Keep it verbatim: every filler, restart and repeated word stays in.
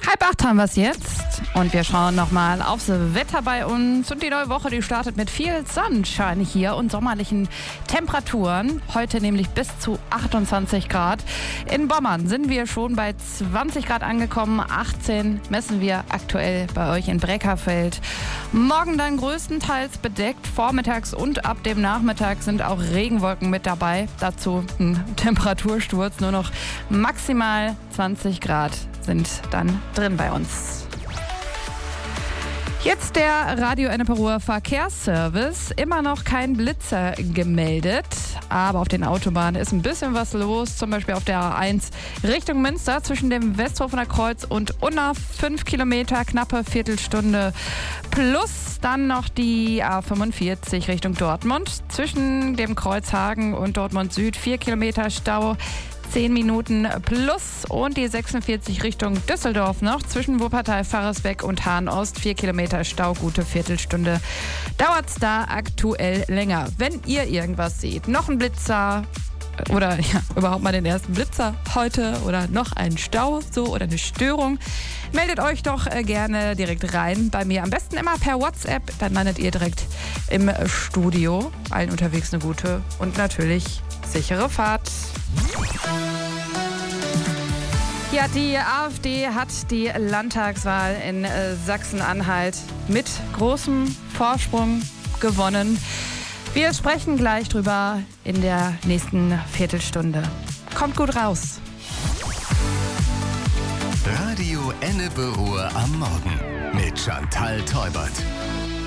Halb acht haben wir es jetzt und wir schauen nochmal aufs Wetter bei uns. Und die neue Woche, die startet mit viel Sonnenschein hier und sommerlichen Temperaturen. Heute nämlich bis zu achtundzwanzig Grad. In Bommern sind wir schon bei zwanzig Grad angekommen. achtzehn messen wir aktuell bei euch in Breckerfeld. Morgen dann größtenteils bedeckt. Vormittags und ab dem Nachmittag sind auch Regenwolken mit dabei. Dazu ein Temperatursturz. Nur noch maximal zwanzig Grad sind dann drin bei uns. Jetzt der Radio Ennepe-Ruhr Verkehrsservice. Immer noch kein Blitzer gemeldet, aber auf den Autobahnen ist ein bisschen was los. Zum Beispiel auf der A eins Richtung Münster zwischen dem Westhofener Kreuz und Unna. Fünf Kilometer, knappe Viertelstunde. Plus dann noch die A fünfundvierzig Richtung Dortmund. Zwischen dem Kreuz Hagen und Dortmund Süd vier Kilometer Stau. zehn Minuten plus und die sechsundvierzig Richtung Düsseldorf noch zwischen Wuppertal, Pfarrersbeck und Hahn-Ost. vier Kilometer Stau, gute Viertelstunde. Dauert es da aktuell länger. Wenn ihr irgendwas seht, noch ein Blitzer oder ja, überhaupt mal den ersten Blitzer heute oder noch einen Stau so oder eine Störung, meldet euch doch äh, gerne direkt rein bei mir. Am besten immer per WhatsApp, dann landet ihr direkt im Studio. Allen unterwegs eine gute und natürlich sichere Fahrt. Ja, die AfD hat die Landtagswahl in äh, Sachsen-Anhalt mit großem Vorsprung gewonnen. Wir sprechen gleich drüber in der nächsten Viertelstunde. Kommt gut raus. Radio Ennepe-Ruhr am Morgen mit Chantal Teubert.